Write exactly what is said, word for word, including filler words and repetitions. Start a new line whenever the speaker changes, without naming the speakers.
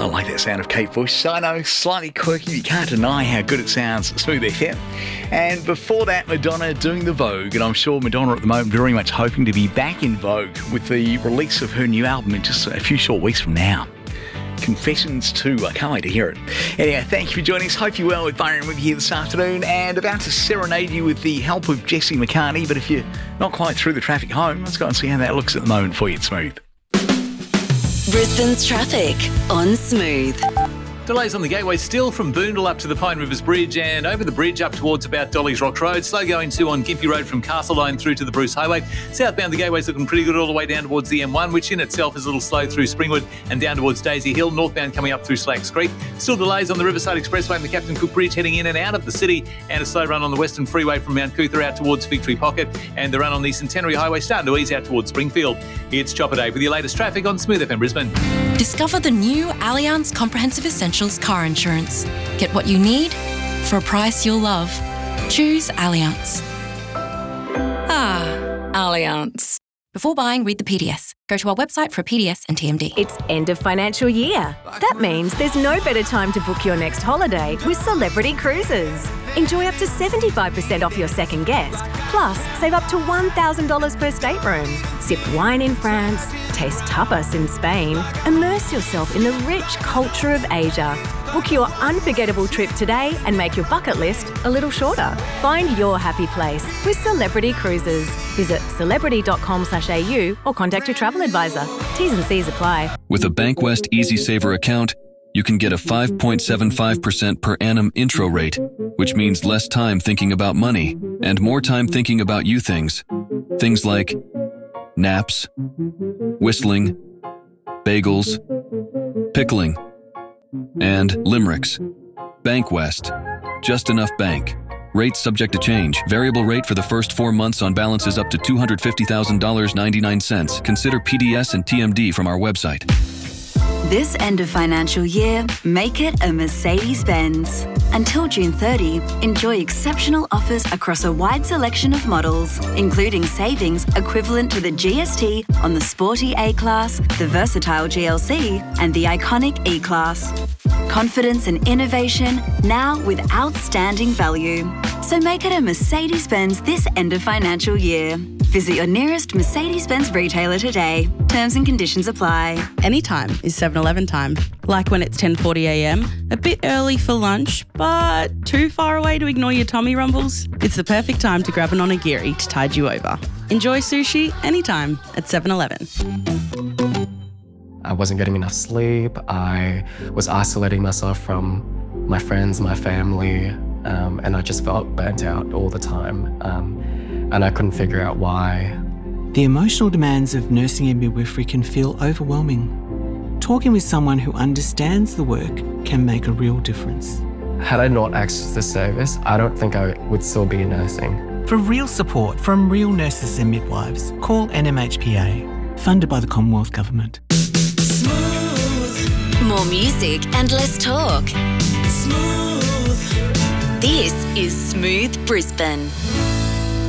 I like that sound of Kate Bush. I know, slightly quirky, you can't deny how good it sounds. Smooth F M. And before that, Madonna doing the Vogue. And I'm sure Madonna at the moment very much hoping to be back in vogue with the release of her new album in just a few short weeks from now. Confessions two. I can't wait to hear it. Anyway, thank you for joining us. Hope you're well with Byron with you here this afternoon and about to serenade you with the help of Jesse McCartney. But if you're not quite through the traffic home, let's go and see how that looks at the moment for you at Smooth.
Brisbane's traffic on Smooth.
Delays on the gateway still from Boondall up to the Pine Rivers Bridge and over the bridge up towards about Dolly's Rock Road. Slow going too on Gympie Road from Castle Line through to the Bruce Highway. Southbound the gateway's looking pretty good all the way down towards the M one, which in itself is a little slow through Springwood and down towards Daisy Hill. Northbound coming up through Slacks Creek. Still delays on the Riverside Expressway and the Captain Cook Bridge heading in and out of the city, and a slow run on the Western Freeway from Mount Cootha out towards Victory Pocket, and the run on the Centenary Highway starting to ease out towards Springfield. It's Chopper Dave with your latest traffic on Smooth F M Brisbane.
Discover the new Allianz Comprehensive Essentials car insurance. Get what you need for a price you'll love. Choose Allianz. Ah, Allianz. Before buying, read the P D S. Go to our website for a P D S and T M D.
It's end of financial year. That means there's no better time to book your next holiday with Celebrity Cruises. Enjoy up to seventy-five percent off your second guest. Plus, save up to one thousand dollars per stateroom. Sip wine in France, taste tapas in Spain, immerse yourself in the rich culture of Asia. Book your unforgettable trip today and make your bucket list a little shorter. Find your happy place with Celebrity Cruises. Visit celebrity.com slash au or contact your travel advisor. T's and C's apply.
With a Bankwest Easy Saver account, you can get a five point seven five percent per annum intro rate, which means less time thinking about money and more time thinking about you things. Things like naps, whistling, bagels, pickling, and limericks. Bankwest. Just enough bank. Rates subject to change. Variable rate for the first four months on balances up to two hundred fifty thousand dollars and ninety-nine cents. Consider P D S and T M D from our website.
This end of financial year, make it a Mercedes-Benz. Until June thirtieth, enjoy exceptional offers across a wide selection of models, including savings equivalent to the G S T on the sporty A-Class, the versatile G L C, and the iconic E-Class. Confidence and innovation, now with outstanding value. So make it a Mercedes-Benz this end of financial year. Visit your nearest Mercedes-Benz retailer today. Terms and conditions apply.
Anytime is seven eleven time. Like when it's ten forty a m, a bit early for lunch, but too far away to ignore your tummy rumbles? It's the perfect time to grab an onigiri to tide you over. Enjoy sushi anytime at seven eleven.
I wasn't getting enough sleep. I was isolating myself from my friends, my family, um, and I just felt burnt out all the time. Um, and I couldn't figure out why.
The emotional demands of nursing and midwifery can feel overwhelming. Talking with someone who understands the work can make a real difference.
Had I not accessed the service, I don't think I would still be nursing.
For real support from real nurses and midwives, call N M H P A, funded by the Commonwealth Government.
Smooth. More music and less talk. Smooth. This is Smooth Brisbane.